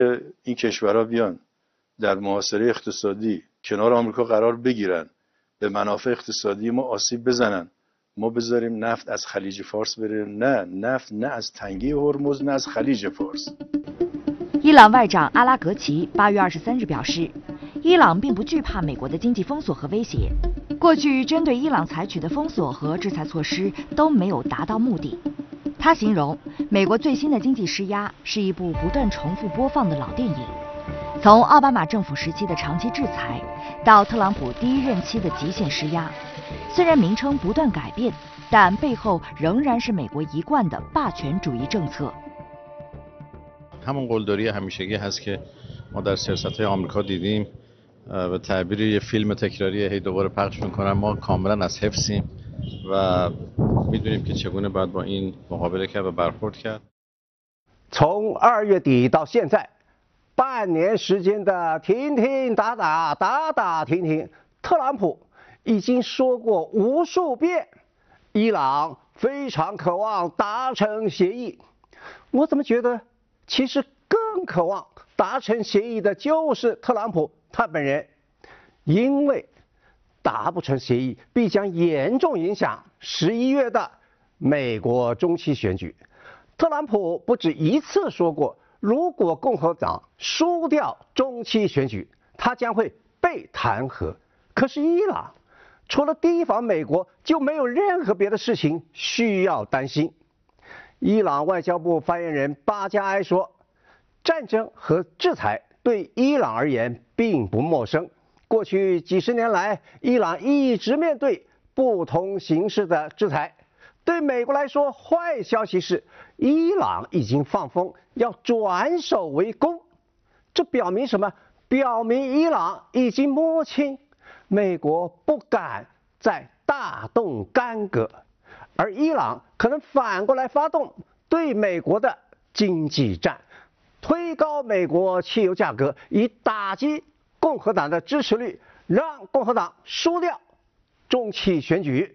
این کشورها بیان در محاصره اقتصادی کنار آمریکا قرار بگیرن، به منافع اقتصادی ما آسیب بزنن، ما بذاریم نفت از خلیج فارس بره؟ نه، نفت نه از تنگه هرمز نه از خلیج فارس。 伊朗外长阿拉格齐8月23日表示，伊朗并不惧怕美国的经济封锁和威胁，过去针对伊朗采取的封锁和制裁措施都没有达到目的。他形容美国最新的经济施压是一部不断重复播放的老电影，从奥巴马政府时期的长期制裁到特朗普第1任期的极限施压，虽然名称不断改变，但背后仍然是美国一贯的霸权主义政策。 همون قلدری همیشگی هست که ما در سیاست‌های آمریکا دیدیم به تعبیر یه فیلم تکراری هی دوباره پخش می‌کنن. ما کاملا از حفظیم و می‌دونیم که چگونه باید با این مقابله کرد و برخورد کرد. 从2月底到现在，半年时间的停停打打，打打停停，特朗普已经说过无数遍，伊朗非常渴望达成协议。我怎么觉得，其实更渴望达成协议的就是特朗普他本人，因为达不成协议，必将严重影响11月的美国中期选举。特朗普不止一次说过，如果共和党输掉中期选举，他将会被弹劾。可是伊朗除了提防美国，就没有任何别的事情需要担心。伊朗外交部发言人巴加埃说，战争和制裁对伊朗而言并不陌生。过去几十年来，伊朗一直面对不同形式的制裁。对美国来说，坏消息是伊朗已经放风，要转守为攻。这表明什么？表明伊朗已经摸清美国不敢再大动干戈，而伊朗可能反过来发动对美国的经济战，推高美国汽油价格，以打击共和党的支持率，让共和党输掉中期选举。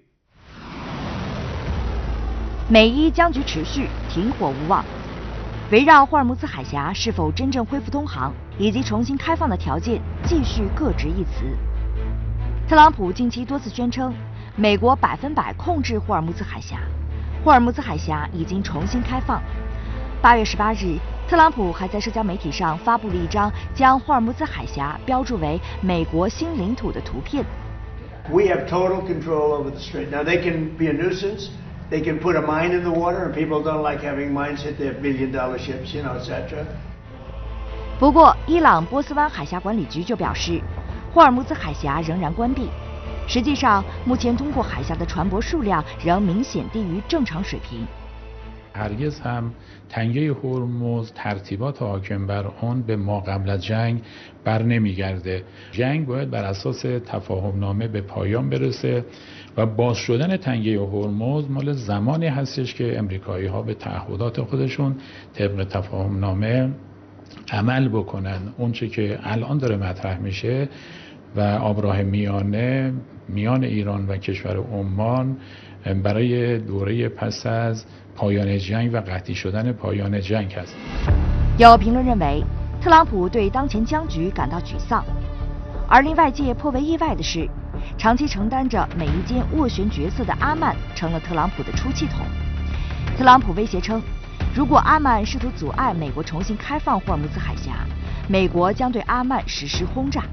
美伊僵局持续，停火无望。围绕霍尔木兹海峡是否真正恢复通航以及重新开放的条件，继续各执一词。特朗普近期多次宣称，美国100%控制霍尔木兹海峡，霍尔木兹海峡已经重新开放。8月18日，特朗普还在社交媒体上发布了一张将霍尔木兹海峡标注为美国新领土的图片。 We have total control over the strait. Now they can be a nuisance. They can put a mine in the water, and people don't like having mines hit their billion-dollar ships, etc. 不过，伊朗波斯湾海峡管理局就表示，霍尔木兹海峡仍然关闭。实际上，目前通过海峡的船舶数量仍明显低于正常水平。 هرگز هم تنگه هرمز ترتیبات حاکم بر آن به ما قبل از جنگ بر نمیگرده. جنگ باید بر اساس تفاهمنامه به پایان برسه و باز شدن تنگه هرمز مال زمانی هستش که امریکایی ها به تعهدات خودشون طبق تفاهمنامه عمل بکنن. اونچه که الان داره مطرح میشه و آبراه میانه میان ایران و کشور عمان برای دوره پس از پایان جنگ و قطعی شدن پایان جنگ است。 有评论认为，特朗普对当前僵局感到沮丧，而令外界颇为意外的是，长期承担着美利坚斡旋角色的阿曼成了特朗普的出气筒。特朗普威胁称，如果阿曼试图阻碍美国重新开放霍尔木兹海峡，美国将对阿曼实施轰炸。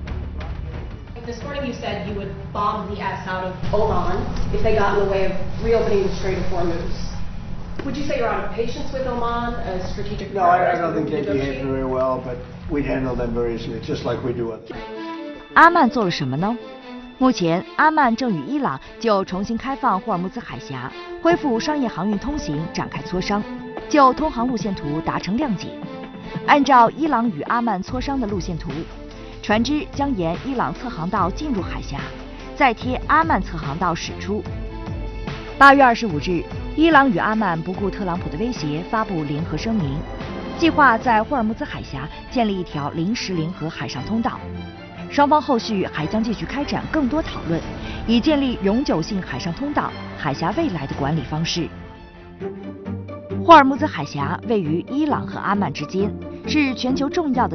This morning you said you would bomb the S out of Oman if they got in the way of reopening the Strait of Hormuz. Would you say you're out of patience with Oman, a strategic? No, I don't think they behave very well, but we'd handle them very easily, just like we do others. 阿曼做了什么呢？目前，阿曼正与伊朗就重新开放霍尔木兹海峡、恢复商业航运通行展开磋商，就通航路线图达成谅解。按照伊朗与阿曼磋商的路线图，船只将沿伊朗侧航道进入海峡，再贴阿曼侧航道驶出。8月25日，伊朗与阿曼不顾特朗普的威胁，发布联合声明，计划在霍尔木兹海峡建立一条临时联合海上通道。双方后续还将继续开展更多讨论，以建立永久性海上通道、海峡未来的管理方式。 霍尔木兹海峡位于伊朗和阿曼之间，是全球重要的